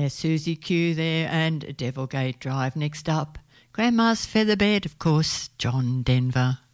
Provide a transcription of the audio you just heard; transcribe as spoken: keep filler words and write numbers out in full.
Yeah, Susie Q there and Devilgate Drive. Next up, Grandma's Featherbed, of course, John Denver.